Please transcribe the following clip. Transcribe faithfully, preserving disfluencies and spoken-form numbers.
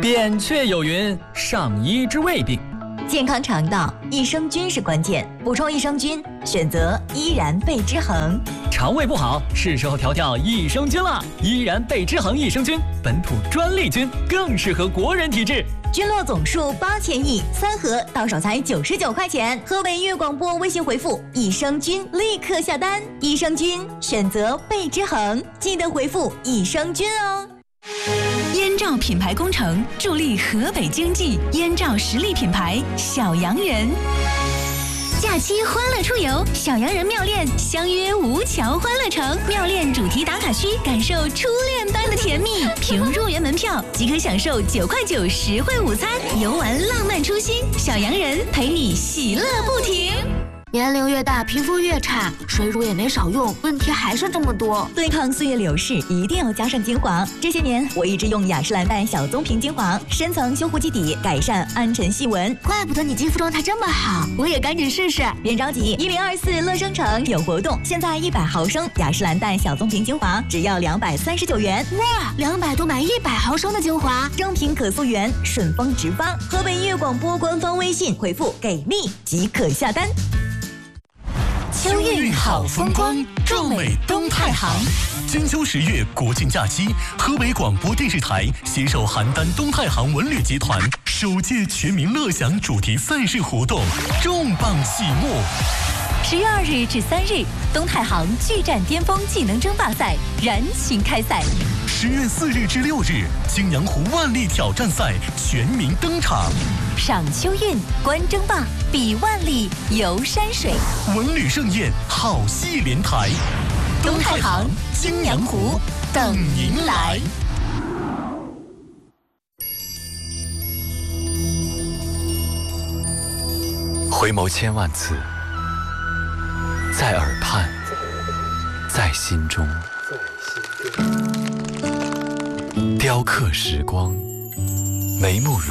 扁鹊有云：上医治未病。 健康肠道，益生菌是关键，补充益生菌，选择依然贝之恒。 肠胃不好，是时候调调益生菌了。依然贝之恒益生菌，本土专利菌，更适合国人体质。 菌落总数八千亿，三盒到手才九十九块钱。河北粤广播微信回复益生菌，立刻下单。益生菌选择贝之恒，记得回复益生菌哦。 燕赵品牌工程助力河北经济，燕赵实力品牌小洋人。假期欢乐出游，小洋人妙恋相约吴桥欢乐城，妙恋主题打卡区，感受初恋般的甜蜜。凭入园门票即可享受九块九实惠午餐，游玩浪漫初心，小洋人陪你喜乐不停。 年龄越大，皮肤越差，水乳也没少用，问题还是这么多。 对抗岁月流逝，一定要加上精华。这些年，我一直用雅诗兰黛小棕瓶精华，深层修护基底，改善暗沉细纹。 怪不得你肌肤状态这么好，我也赶紧试试。 别着急，一零二四乐生城有活动，现在一百毫升雅诗兰黛小棕瓶精华只要两百三十九元。 哇，两百多买一百毫升的精华， 正品可溯源，顺丰直发。河北粤广播官方微信回复给力即可下单。 秋韵好风光，壮美东太行。金秋十月国庆假期，河北广播电视台携手邯郸东太行文旅集团首届全民乐享主题赛事活动重磅启幕。 十月二日至三日，东太行巨战巅峰技能争霸赛燃情开赛。 十月四日至六日，青阳湖万历挑战赛全民登场。 赏秋韵，观争霸，比万历，游山水， 文旅盛宴，好戏连台。 东太行，青阳湖，等您来。 回眸千万次，在耳畔，在心中，雕刻时光，眉目如